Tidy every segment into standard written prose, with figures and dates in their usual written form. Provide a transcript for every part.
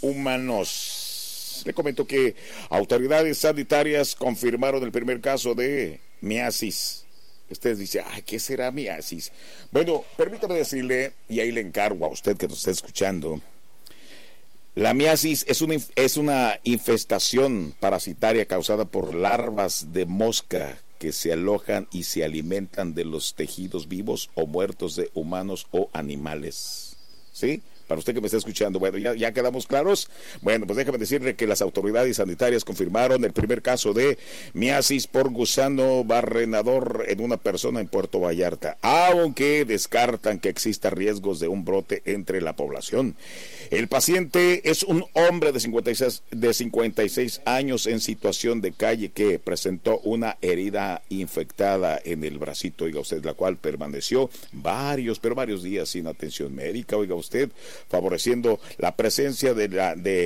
humanos. Le comento que autoridades sanitarias confirmaron el primer caso de miasis. Usted dice, ¿qué será miasis? Bueno, permítame decirle, y ahí le encargo a usted que nos está escuchando, la miasis es una infestación parasitaria causada por larvas de mosca que se alojan y se alimentan de los tejidos vivos o muertos de humanos o animales. ¿Sí? Para usted que me está escuchando, bueno, ya quedamos claros. Bueno, pues déjame decirle que las autoridades sanitarias confirmaron el primer caso de miasis por gusano barrenador en una persona en Puerto Vallarta, aunque descartan que exista riesgos de un brote entre la población. El paciente es un hombre de 56 años en situación de calle que presentó una herida infectada en el bracito, oiga usted, la cual permaneció varios días sin atención médica, oiga usted, favoreciendo la presencia de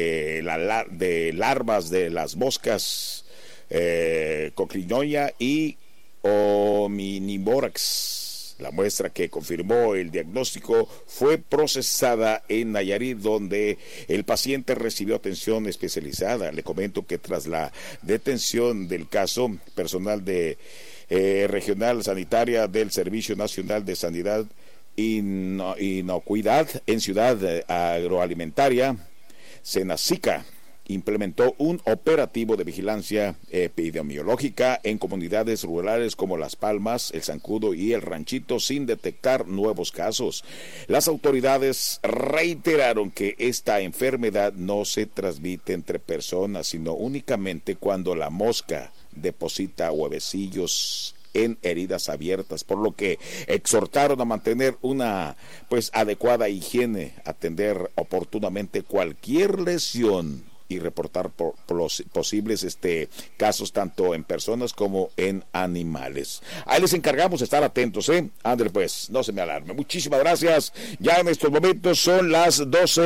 larvas de las moscas Coccinionia y Hominibórax. La muestra que confirmó el diagnóstico fue procesada en Nayarit, donde el paciente recibió atención especializada. Le comento que tras la detención del caso, personal de regional sanitaria del Servicio Nacional de Sanidad Inocuidad en Ciudad Agroalimentaria, Senacica, implementó un operativo de vigilancia epidemiológica en comunidades rurales como Las Palmas, El Zancudo y El Ranchito sin detectar nuevos casos. Las autoridades reiteraron que esta enfermedad no se transmite entre personas, sino únicamente cuando la mosca deposita huevecillos en heridas abiertas, por lo que exhortaron a mantener una adecuada higiene, atender oportunamente cualquier lesión y reportar posibles casos tanto en personas como en animales. Ahí les encargamos de estar atentos, Ándale pues, no se me alarme. Muchísimas gracias. Ya en estos momentos son las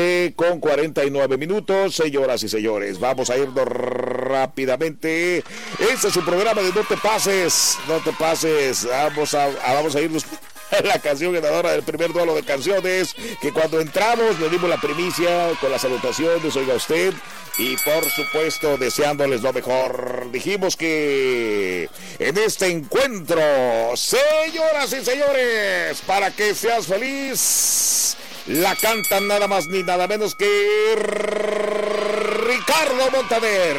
12:49, señoras y señores. Vamos a irnos rápidamente. Este es su programa de No Te Pases. Vamos a irnos la canción ganadora del primer duelo de canciones, que cuando entramos le dimos la primicia con las salutaciones, oiga usted, y por supuesto deseándoles lo mejor. Dijimos que en este encuentro, señoras y señores, para que seas feliz, la cantan nada más ni nada menos que Ricardo Montaner.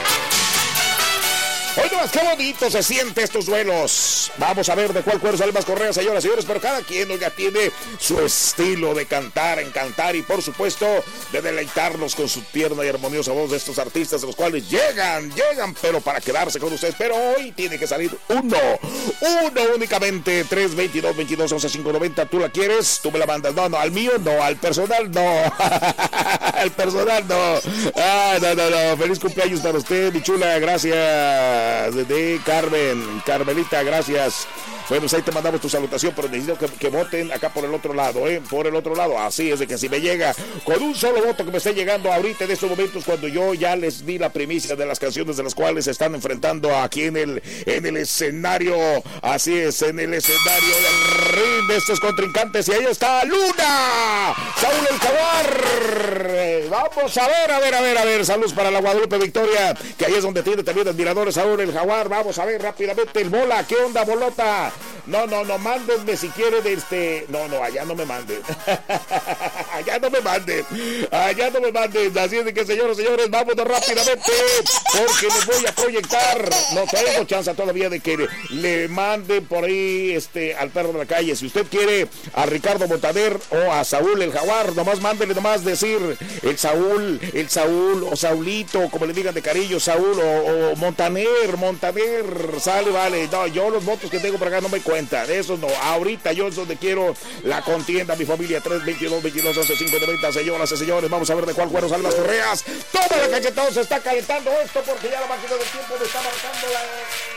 Hoy no más, qué bonito se siente estos duelos. Vamos a ver de cuál cuero sale más correa, señoras y señores, pero cada quien, oiga, tiene su estilo de cantar, y por supuesto de deleitarnos con su tierna y armoniosa voz de estos artistas, de los cuales llegan, pero para quedarse con ustedes. Pero hoy tiene que salir uno únicamente. 322-22-11-590. ¿Tú la quieres? Tú me la mandas. No, al mío no, al personal no. Al personal no. No. Feliz cumpleaños para usted, mi chula, gracias. De Carmelita, gracias. Bueno, pues ahí te mandamos tu salutación, pero necesito que voten acá por el otro lado, por el otro lado. Así es de que si me llega con un solo voto que me esté llegando ahorita en estos momentos, cuando yo ya les di la primicia de las canciones de las cuales se están enfrentando aquí en el escenario, así es, en el escenario del ring de estos contrincantes, y ahí está Luna, Saúl el Jaguar. Vamos a ver, saludos para la Guadalupe Victoria, que ahí es donde tiene también admiradores Saúl el Jaguar. Vamos a ver rápidamente el Bola, ¿qué onda, Bolota? No, mándenme si quieren No, allá no me manden. allá no me manden. Así es de que, señores, vámonos rápidamente, porque les voy a proyectar. No tengo chance todavía de que le manden por ahí al perro de la calle. Si usted quiere a Ricardo Montaner o a Saúl el Jaguar, mándele decir el Saúl o Saulito, como le digan de cariño, Saúl o Montaner, sale, vale. No, yo los votos que tengo por acá no me cuentan, eso no. Ahorita yo es donde quiero la contienda, mi familia. 322-22-11-590, señoras y señores. Vamos a ver de cuál cuero salen las correas. Toda la cachetada se está calentando esto, porque ya la máquina del tiempo me está marcando la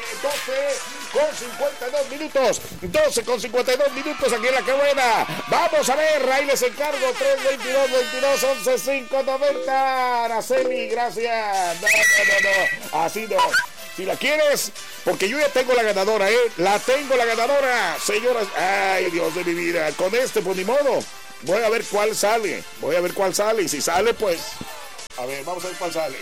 12:52 minutos aquí en La Que Buena. Vamos a ver, ahí les encargo. 322-22-11-590. Araceli, gracias. No, así no. Si la quieres, porque yo ya tengo la ganadora, la ganadora, señoras. Ay, Dios de mi vida. Con pues ni modo. Voy a ver cuál sale. Y si sale, pues A ver, vamos a ver cuál sale.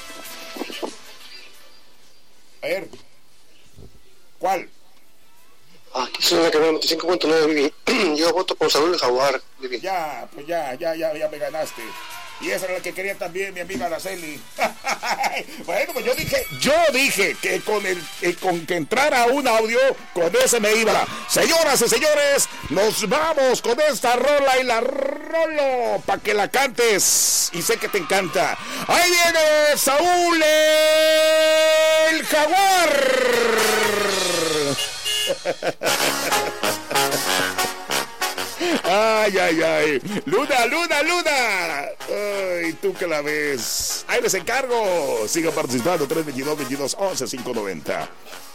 A ver. ¿Cuál? Aquí es una cadena 95.9, Vivi. Yo voto por Saúl el Jaguar, Vivi. Ya, pues ya me ganaste. Y esa era la que quería también mi amiga Araceli. Bueno, pues yo dije que con que entrara un audio, con ese me iba. Señoras y señores, nos vamos con esta rola y la rolo para que la cantes. Y sé que te encanta. Ahí viene Saúl el Jaguar. Ay. Luna. Ay, tú que la ves. Ahí les encargo. Sigan participando. 322-22-11-590.